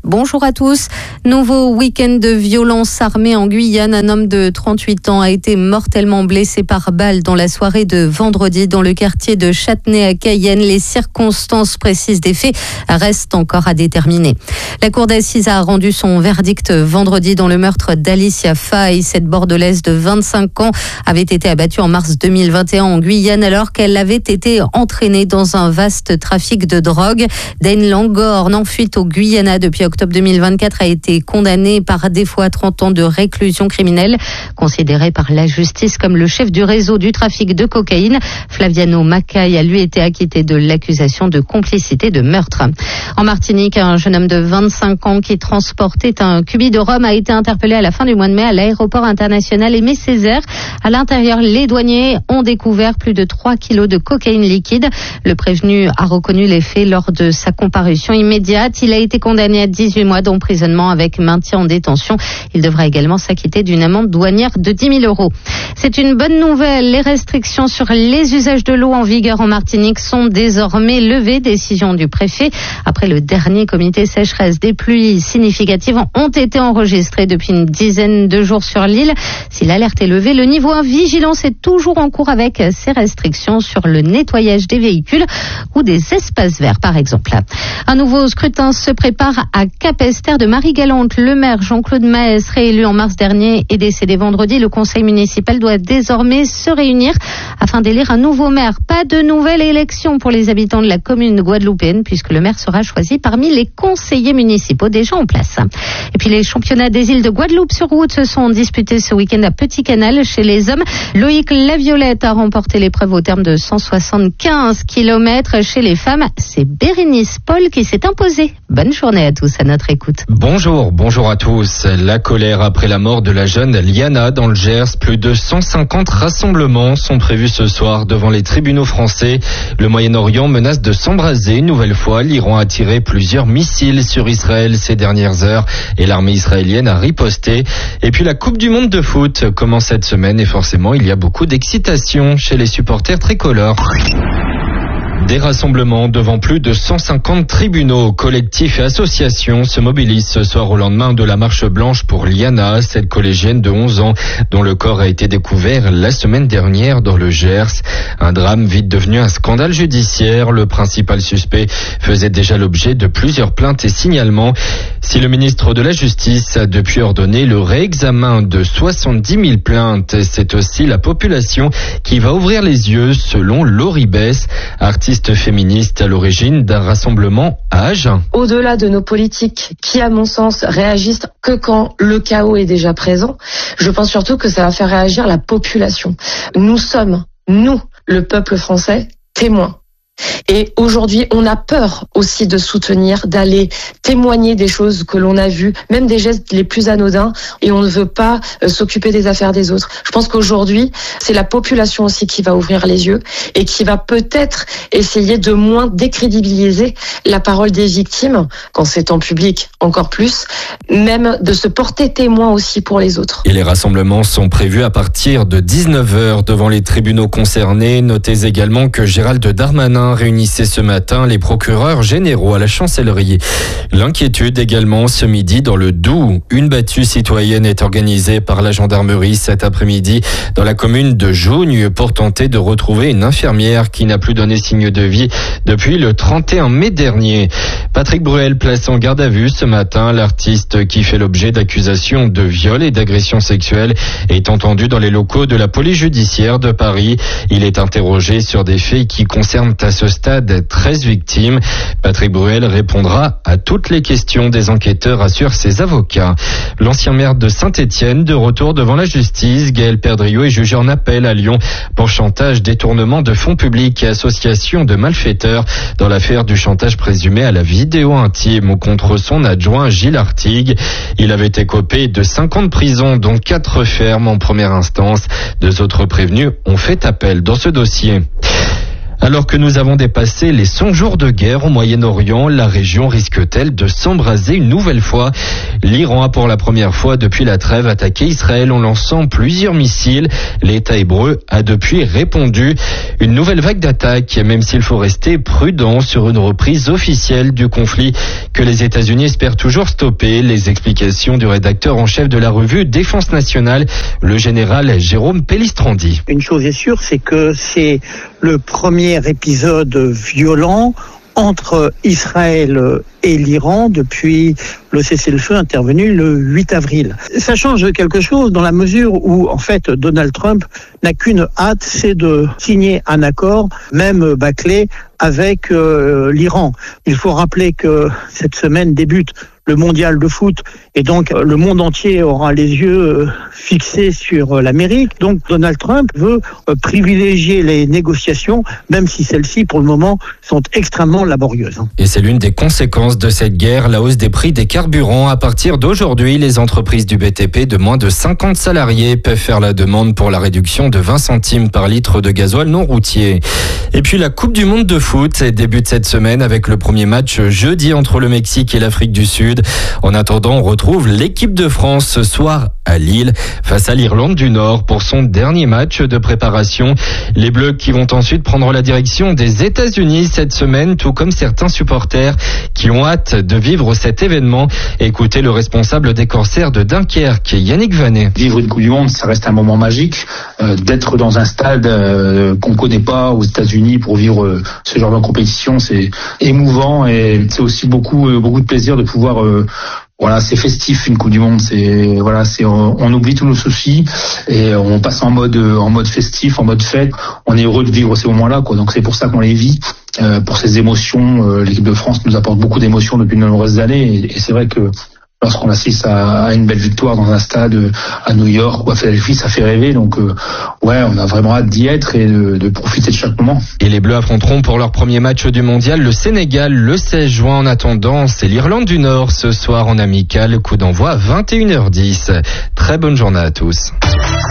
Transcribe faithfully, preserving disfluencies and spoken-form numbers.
Bonjour à tous. Nouveau week-end de violence armée en Guyane. Un homme de trente-huit ans a été mortellement blessé par balle dans la soirée de vendredi dans le quartier de Châtenay à Cayenne. Les circonstances précises des faits restent encore à déterminer. La cour d'assises a rendu son verdict vendredi dans le meurtre d'Alicia Faye. Cette bordelaise de vingt-cinq ans avait été abattue en mars deux mille vingt et un en Guyane alors qu'elle avait été entraînée dans un vaste trafic de drogue. Dane Langorn, en fuite au Guyana depuis octobre deux mille vingt-quatre, a été condamné par défaut à trente ans de réclusion criminelle. Considéré par la justice comme le chef du réseau du trafic de cocaïne, Flaviano Macaille a lui été acquitté de l'accusation de complicité de meurtre. En Martinique, un jeune homme de vingt-cinq ans qui transportait un cubi de rhum a été interpellé à la fin du mois de mai à l'aéroport international Aimé Césaire. À l'intérieur, les douaniers ont découvert plus de trois kilos de cocaïne liquide. Le prévenu a reconnu les faits lors de sa comparution immédiate. Il a été condamné à dix-huit mois d'emprisonnement avec maintien en détention. Il devra également s'acquitter d'une amende douanière de dix mille euros. C'est une bonne nouvelle. Les restrictions sur les usages de l'eau en vigueur en Martinique sont désormais levées. Décision du préfet. Après le dernier comité sécheresse, des pluies significatives ont été enregistrées depuis une dizaine de jours sur l'île. Si l'alerte est levée, le niveau un vigilance est toujours en cours avec ces restrictions sur le nettoyage des véhicules ou des espaces verts, par exemple. Un nouveau scrutin se prépare à Capesterre de Marie-Galante. Le maire Jean-Claude Maes, réélu en mars dernier, est décédé vendredi. Le conseil municipal doit désormais se réunir afin d'élire un nouveau maire. Pas de nouvelle élection pour les habitants de la commune guadeloupéenne puisque le maire sera choisi parmi les conseillers municipaux déjà en place. Et puis les championnats des îles de Guadeloupe sur route se sont disputés ce week-end à Petit Canal. Chez les hommes, Loïc Laviolette a remporté l'épreuve au terme de cent soixante-quinze kilomètres. Chez les femmes, c'est Bérénice Paul qui s'est imposée. Bonne journée à tous à notre écoute. Bonjour, bonjour à tous. La colère après la mort de la jeune Liana dans le Gers. Plus de cent cinquante rassemblements sont prévus ce soir devant les tribunaux français. Le Moyen-Orient menace de s'embraser une nouvelle fois. L'Iran a tiré plusieurs missiles sur Israël ces dernières heures et l'armée israélienne a riposté. Et puis la Coupe du Monde de foot commence cette semaine et forcément il y a beaucoup d'excitation chez les supporters tricolores. Des rassemblements devant plus de cent cinquante tribunaux, collectifs et associations se mobilisent ce soir au lendemain de la marche blanche pour Liana, cette collégienne de onze ans dont le corps a été découvert la semaine dernière dans le Gers. Un drame vite devenu un scandale judiciaire. Le principal suspect faisait déjà l'objet de plusieurs plaintes et signalements. Si le ministre de la Justice a depuis ordonné le réexamen de soixante-dix mille plaintes, c'est aussi la population qui va ouvrir les yeux selon Laurie Bess, artiste féministe à l'origine d'un rassemblement à Agen. Au-delà de nos politiques qui, à mon sens, réagissent que quand le chaos est déjà présent, je pense surtout que ça va faire réagir la population. Nous sommes, nous, le peuple français, témoins. Et aujourd'hui, on a peur aussi de soutenir, d'aller témoigner des choses que l'on a vues, même des gestes les plus anodins, et on ne veut pas euh, s'occuper des affaires des autres. Je pense qu'aujourd'hui, c'est la population aussi qui va ouvrir les yeux et qui va peut-être essayer de moins décrédibiliser la parole des victimes, quand c'est en public encore plus, même de se porter témoin aussi pour les autres. Et les rassemblements sont prévus à partir de dix-neuf heures devant les tribunaux concernés. Notez également que Gérald Darmanin réunissait ce matin les procureurs généraux à la chancellerie. L'inquiétude également ce midi dans le Doubs. Une battue citoyenne est organisée par la gendarmerie cet après-midi dans la commune de Jougne pour tenter de retrouver une infirmière qui n'a plus donné signe de vie depuis le trente et un mai dernier. Patrick Bruel place en garde à vue ce matin. L'artiste qui fait l'objet d'accusations de viol et d'agression sexuelle est entendu dans les locaux de la police judiciaire de Paris. Il est interrogé sur des faits qui concernent à ce stade treize victimes. Patrick Bruel répondra à toutes les questions des enquêteurs, assurent ses avocats. L'ancien maire de Saint-Étienne, de retour devant la justice, Gaël Perdriau est jugé en appel à Lyon pour chantage, détournement de fonds publics et association de malfaiteurs dans l'affaire du chantage présumé à la vidéo intime contre son adjoint Gilles Artigue. Il avait écopé de cinq ans de prison, dont quatre fermes en première instance. Deux autres prévenus ont fait appel dans ce dossier. Alors que nous avons dépassé les cent jours de guerre au Moyen-Orient, la région risque-t-elle de s'embraser une nouvelle fois? L'Iran a pour la première fois depuis la trêve attaqué Israël en lançant plusieurs missiles. L'État hébreu a depuis répondu. Une nouvelle vague d'attaques, même s'il faut rester prudent sur une reprise officielle du conflit que les États-Unis espèrent toujours stopper. Les explications du rédacteur en chef de la revue Défense nationale, le général Jérôme Pellistrandi. Une chose est sûre, c'est que c'est le premier épisode violent entre Israël et l'Iran depuis le cessez-le-feu intervenu le huit avril. Ça change quelque chose dans la mesure où, en fait, Donald Trump n'a qu'une hâte, c'est de signer un accord, même bâclé, avec euh, l'Iran. Il faut rappeler que cette semaine débute le mondial de foot et donc le monde entier aura les yeux fixés sur l'Amérique. Donc Donald Trump veut privilégier les négociations, même si celles-ci, pour le moment, sont extrêmement laborieuses. Et c'est l'une des conséquences de cette guerre, la hausse des prix des carburants. À partir d'aujourd'hui, les entreprises du B T P de moins de cinquante salariés peuvent faire la demande pour la réduction de vingt centimes par litre de gasoil non routier. Et puis la Coupe du Monde de foot débute cette semaine avec le premier match jeudi entre le Mexique et l'Afrique du Sud. En attendant, on retrouve l'équipe de France ce soir à Lille face à l'Irlande du Nord pour son dernier match de préparation. Les Bleus qui vont ensuite prendre la direction des États-Unis cette semaine, tout comme certains supporters qui ont hâte de vivre cet événement. Écoutez le responsable des Corsaires de Dunkerque, Yannick Vanet. Vivre une Coupe du Monde, ça reste un moment magique. Euh, d'être dans un stade euh, qu'on connaît pas aux États-Unis pour vivre euh, ce genre de compétition, c'est émouvant et c'est aussi beaucoup euh, beaucoup de plaisir de pouvoir euh, voilà, c'est festif une Coupe du Monde. C'est voilà, c'est on, on oublie tous nos soucis et on passe en mode en mode festif, en mode fête. On est heureux de vivre ces moments-là, quoi. Donc c'est pour ça qu'on les vit, euh, pour ces émotions. Euh, l'équipe de France nous apporte beaucoup d'émotions depuis de nombreuses années et, et c'est vrai que lorsqu'on assiste à, à une belle victoire dans un stade à New York ou à Philadelphie, ça fait rêver. Donc, euh, ouais, on a vraiment hâte d'y être et de, de profiter de chaque moment. Et les Bleus affronteront pour leur premier match du Mondial le Sénégal le seize juin. En attendant, c'est l'Irlande du Nord ce soir en amical. Coup d'envoi vingt et une heures dix. Très bonne journée à tous.